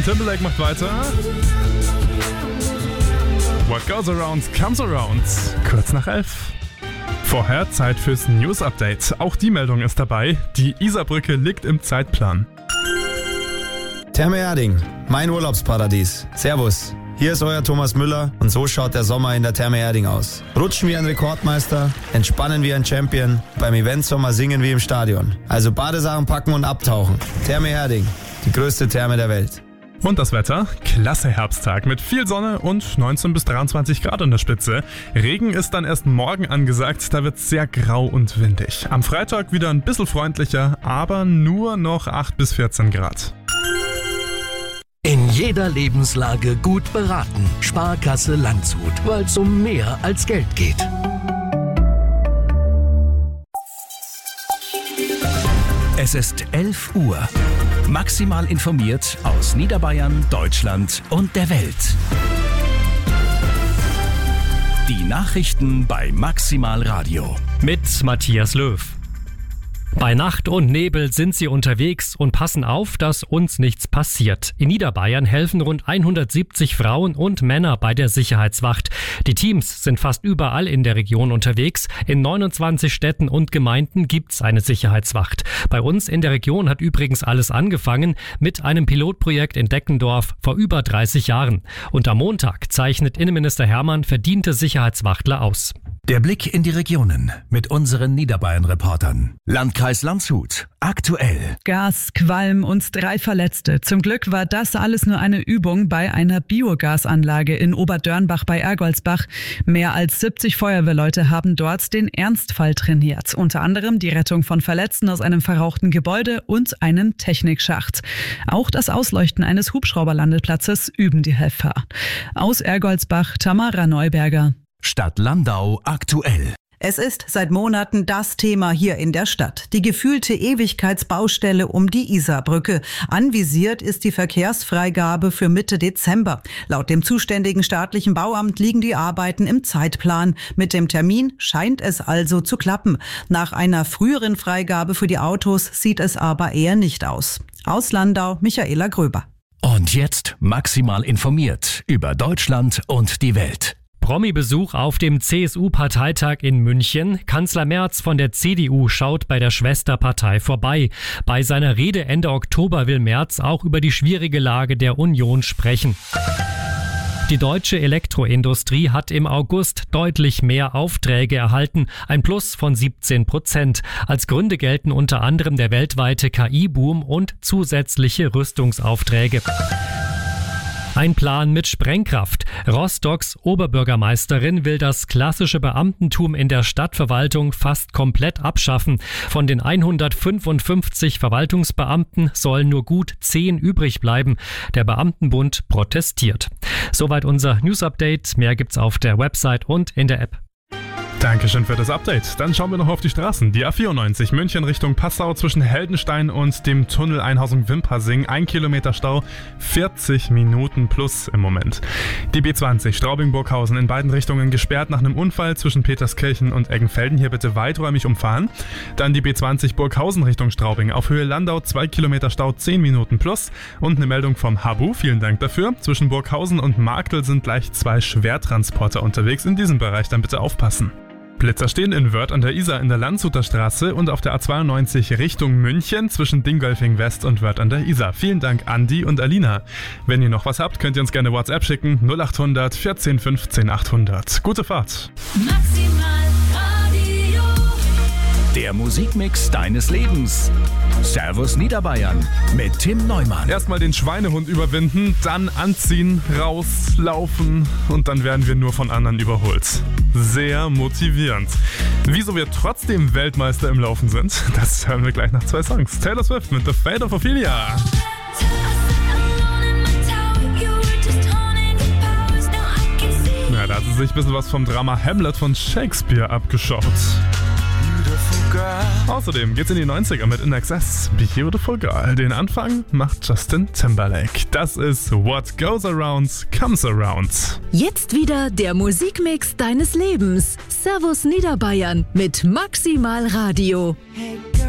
Timberlake macht weiter. What goes around comes around. Kurz nach 11. Vorher Zeit fürs News-Update. Auch die Meldung ist dabei. Die Isarbrücke liegt im Zeitplan. Therme Erding, mein Urlaubsparadies. Servus, hier ist euer Thomas Müller und so schaut der Sommer in der Therme Erding aus. Rutschen wie ein Rekordmeister, entspannen wie ein Champion, beim Eventsommer singen wie im Stadion. Also Badesachen packen und abtauchen. Therme Erding, die größte Therme der Welt. Und das Wetter? Klasse Herbsttag mit viel Sonne und 19 bis 23 Grad an der Spitze. Regen ist dann erst morgen angesagt, da wird es sehr grau und windig. Am Freitag wieder ein bisschen freundlicher, aber nur noch 8 bis 14 Grad. In jeder Lebenslage gut beraten. Sparkasse Landshut, weil es um mehr als Geld geht. Es ist 11 Uhr. Maximal informiert aus Niederbayern, Deutschland und der Welt. Die Nachrichten bei Maximal Radio. Mit Matthias Löw. Bei Nacht und Nebel sind sie unterwegs und passen auf, dass uns nichts passiert. In Niederbayern helfen rund 170 Frauen und Männer bei der Sicherheitswacht. Die Teams sind fast überall in der Region unterwegs. In 29 Städten und Gemeinden gibt's eine Sicherheitswacht. Bei uns in der Region hat übrigens alles angefangen mit einem Pilotprojekt in Deckendorf vor über 30 Jahren. Und am Montag zeichnet Innenminister Hermann verdiente Sicherheitswachtler aus. Der Blick in die Regionen mit unseren Niederbayern-Reportern. Landkreis Landshut. Aktuell. Gas, Qualm und 3 Verletzte. Zum Glück war das alles nur eine Übung bei einer Biogasanlage in Oberdörnbach bei Ergoldsbach. Mehr als 70 Feuerwehrleute haben dort den Ernstfall trainiert. Unter anderem die Rettung von Verletzten aus einem verrauchten Gebäude und einem Technikschacht. Auch das Ausleuchten eines Hubschrauberlandeplätzes üben die Helfer. Aus Ergoldsbach, Tamara Neuberger. Stadt Landau aktuell. Es ist seit Monaten das Thema hier in der Stadt. Die gefühlte Ewigkeitsbaustelle um die Isarbrücke. Anvisiert ist die Verkehrsfreigabe für Mitte Dezember. Laut dem zuständigen staatlichen Bauamt liegen die Arbeiten im Zeitplan. Mit dem Termin scheint es also zu klappen. Nach einer früheren Freigabe für die Autos sieht es aber eher nicht aus. Aus Landau, Michaela Gröber. Und jetzt maximal informiert über Deutschland und die Welt. Promi-Besuch auf dem CSU-Parteitag in München. Kanzler Merz von der CDU schaut bei der Schwesterpartei vorbei. Bei seiner Rede Ende Oktober will Merz auch über die schwierige Lage der Union sprechen. Die deutsche Elektroindustrie hat im August deutlich mehr Aufträge erhalten, ein Plus von 17%. Als Gründe gelten unter anderem der weltweite KI-Boom und zusätzliche Rüstungsaufträge. Ein Plan mit Sprengkraft. Rostocks Oberbürgermeisterin will das klassische Beamtentum in der Stadtverwaltung fast komplett abschaffen. Von den 155 Verwaltungsbeamten sollen nur gut 10 übrig bleiben. Der Beamtenbund protestiert. Soweit unser News-Update. Mehr gibt's auf der Website und in der App. Dankeschön für das Update. Dann schauen wir noch auf die Straßen. Die A94 München Richtung Passau zwischen Heldenstein und dem Tunnel Einhausung-Wimpassing. 1 Kilometer Stau, 40 Minuten plus im Moment. Die B20 Straubing-Burghausen in beiden Richtungen gesperrt nach einem Unfall zwischen Peterskirchen und Eggenfelden. Hier bitte weiträumig umfahren. Dann die B20 Burghausen Richtung Straubing. Auf Höhe Landau 2 Kilometer Stau, 10 Minuten plus. Und eine Meldung vom Habu, vielen Dank dafür. Zwischen Burghausen und Marktl sind gleich 2 Schwertransporter unterwegs. In diesem Bereich dann bitte aufpassen. Blitzer stehen in Wörth an der Isar in der Landshuter Straße und auf der A92 Richtung München zwischen Dingolfing West und Wörth an der Isar. Vielen Dank Andi und Alina. Wenn ihr noch was habt, könnt ihr uns gerne WhatsApp schicken. 0800 14 15 800. Gute Fahrt. Maximal Radio. Der Musikmix deines Lebens. Servus Niederbayern mit Tim Neumann. Erstmal den Schweinehund überwinden, dann anziehen, rauslaufen und dann werden wir nur von anderen überholt. Sehr motivierend. Wieso wir trotzdem Weltmeister im Laufen sind, das hören wir gleich nach 2 Songs. Taylor Swift mit The Fate of Ophelia. Ja, da hat sie sich ein bisschen was vom Drama Hamlet von Shakespeare abgeschaut. Außerdem geht's in die 90er mit In Excess, Beautiful Girl. Den Anfang macht Justin Timberlake. Das ist What Goes Around Comes Around. Jetzt wieder der Musikmix deines Lebens. Servus Niederbayern mit Maximal Radio.